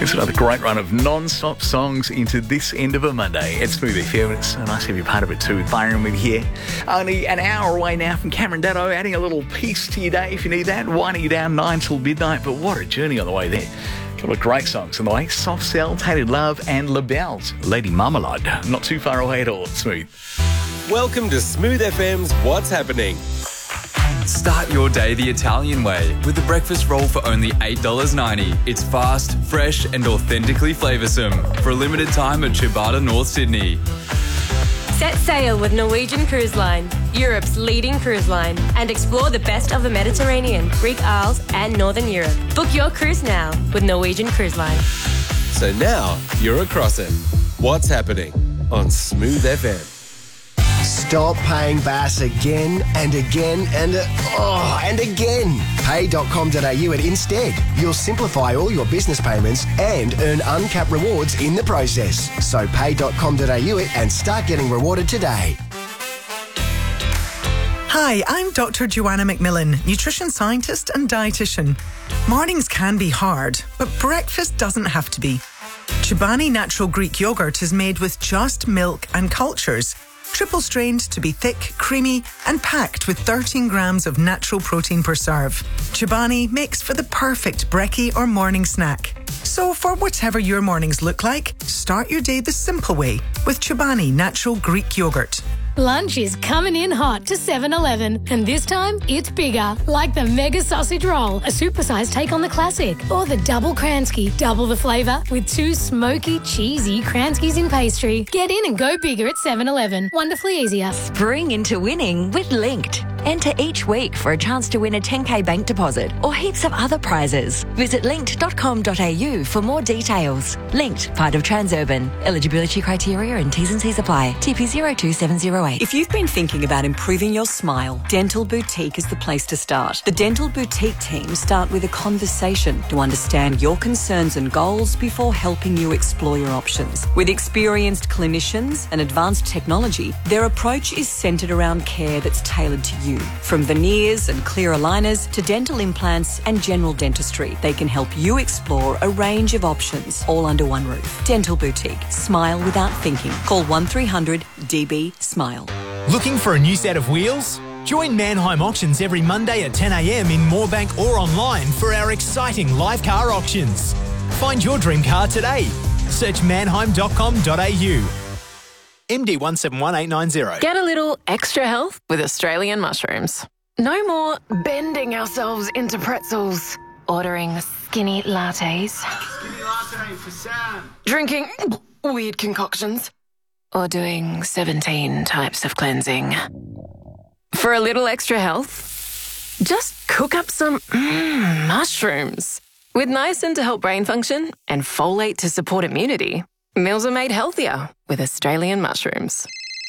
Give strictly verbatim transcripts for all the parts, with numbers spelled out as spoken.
It's another great run of non-stop songs into this end of a Monday. It's Smooth F M. It's nice to have you part of it too. Byron with you here. Only an hour away now from Cameron Datto, adding a little piece to your day if you need that. Winding you down nine till midnight. But what a journey on the way there. A couple of great songs on the way. Soft Cell, Tainted Love and LaBelle's Lady Marmalade. Not too far away at all. Smooth. Welcome to Smooth F M's What's Happening. Start your day the Italian way with the breakfast roll for only eight dollars ninety. It's fast, fresh and authentically flavoursome. For a limited time at Ciabatta, North Sydney. Set sail with Norwegian Cruise Line, Europe's leading cruise line, and explore the best of the Mediterranean, Greek Isles and Northern Europe. Book your cruise now with Norwegian Cruise Line. So now you're across it. What's Happening on Smooth F M. Stop paying Bass again and again and uh, oh, and again. pay dot com dot a u at instead. You'll simplify all your business payments and earn uncapped rewards in the process. So pay dot com dot a u it and start getting rewarded today. Hi, I'm Doctor Joanna McMillan, nutrition scientist and dietitian. Mornings can be hard, but breakfast doesn't have to be. Chobani Natural Greek Yogurt is made with just milk and cultures, triple strained to be thick, creamy and packed with thirteen grams of natural protein per serve. Chobani makes for the perfect brekkie or morning snack. So for whatever your mornings look like, start your day the simple way with Chobani Natural Greek Yogurt. Lunch is coming in hot to seven eleven, and this time it's bigger, like the Mega Sausage Roll, a supersized take on the classic, or the Double Kransky, double the flavour with two smoky, cheesy Kranskys in pastry. Get in and go bigger at seven eleven. Wonderfully easier. Spring into winning with Linked. Enter each week for a chance to win a ten K bank deposit or heaps of other prizes. Visit linked dot com dot a u for more details. Linked, part of Transurban. Eligibility criteria and T's and C's apply. T P zero two seven zero eight. If you've been thinking about improving your smile, Dental Boutique is the place to start. The Dental Boutique team start with a conversation to understand your concerns and goals before helping you explore your options. With experienced clinicians and advanced technology, their approach is centred around care that's tailored to you. From veneers and clear aligners to dental implants and general dentistry, they can help you explore a range of options all under one roof. Dental Boutique. Smile without thinking. Call one three hundred D B SMILE. Looking for a new set of wheels? Join Mannheim Auctions every Monday at ten a m in Moorebank or online for our exciting live car auctions. Find your dream car today. Search mannheim dot com dot a u. M D one seven one eight nine zero. Get a little extra health with Australian mushrooms. No more bending ourselves into pretzels, ordering skinny lattes, Skinny latte for Sam. drinking weird concoctions, or doing seventeen types of cleansing. For a little extra health, just cook up some mm, mushrooms. With niacin to help brain function and folate to support immunity, meals are made healthier with Australian mushrooms.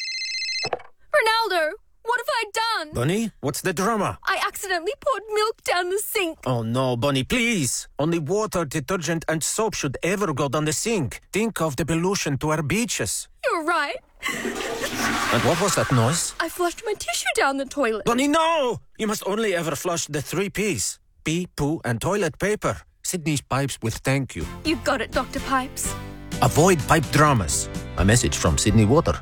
Ronaldo, what have I done? Bunny, what's the drama? I accidentally poured milk down the sink. Oh no, Bunny, please. Only water, detergent and soap should ever go down the sink. Think of the pollution to our beaches. You're right. And what was that noise? I flushed my tissue down the toilet. Bunny, no! You must only ever flush the three P's. Pee, poo and toilet paper. Sydney's Pipes with thank you. You got it, Doctor Pipes. Avoid pipe dramas. A message from Sydney Water.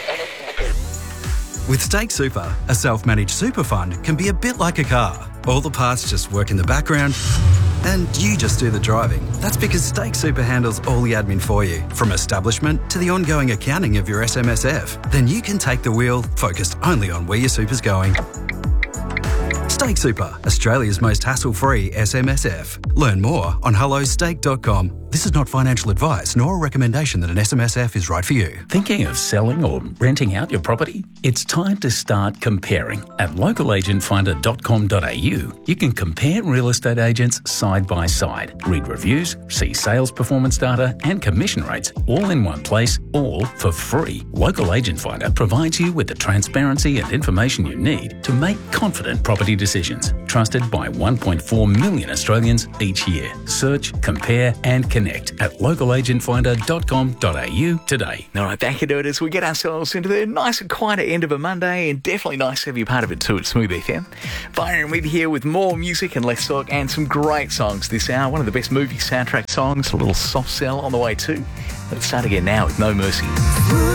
With Stake Super, a self-managed super fund can be a bit like a car. All the parts just work in the background and you just do the driving. That's because Stake Super handles all the admin for you, from establishment to the ongoing accounting of your S M S F. Then you can take the wheel, focused only on where your super's going. Stake Super, Australia's most hassle-free S M S F. Learn more on hello stake dot com. This is not financial advice nor a recommendation that an S M S F is right for you. Thinking of selling or renting out your property? It's time to start comparing. At local agent finder dot com dot a u, you can compare real estate agents side by side, read reviews, see sales performance data and commission rates all in one place, all for free. Local Agent Finder provides you with the transparency and information you need to make confident property decisions. trusted by one point four million Australians each year. Search, compare and connect at local agent finder dot com dot a u today. All right, back into it as we get ourselves into the nice and quieter end of a Monday, and definitely nice to have you part of it too at Smooth F M. Byron with you here with more music and less talk and some great songs this hour. One of the best movie soundtrack songs, a little soft sell on the way too. Let's start again now with No Mercy.